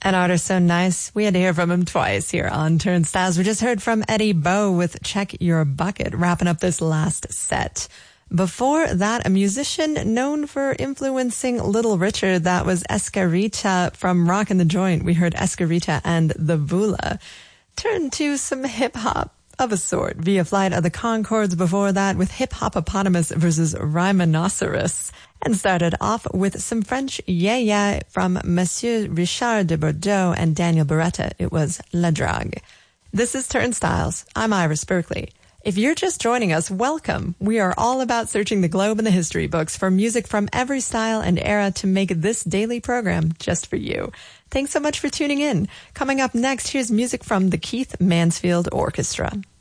An artist so nice, we had to hear from him twice here on Turnstiles. We just heard from Eddie Bo with Check Your Bucket, wrapping up this last set. Before that, a musician known for influencing Little Richard, that was Escarita from Rockin' the Joint. We heard Escarita and the Vula. Turn to some hip-hop of a sort via Flight of the Conchords before that with Hip Hopopotamus versus Rhinoceros. And started off with some French yeah yeah from Monsieur Richard de Bordeaux and Daniel Beretta. It was La Drague. This is Turnstiles. I'm Iris Berkeley. If you're just joining us, welcome. We are all about searching the globe and the history books for music from every style and era to make this daily program just for you. Thanks so much for tuning in. Coming up next, here's music from the Keith Mansfield Orchestra.